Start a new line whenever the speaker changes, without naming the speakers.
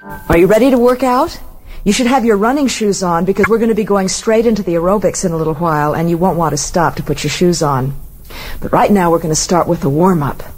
Are you ready to work out? You should have your running shoes on because we're going to be going straight into the aerobics in a little while and you won't want to stop to put your shoes on. But right now we're going to start with the warm-up.